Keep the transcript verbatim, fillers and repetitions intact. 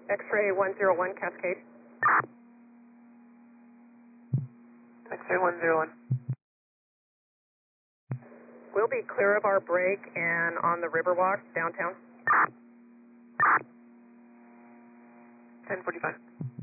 X-ray one zero one, Cascade. X-ray one zero one. We'll be clear of our break and on the Riverwalk, downtown. ten forty-five.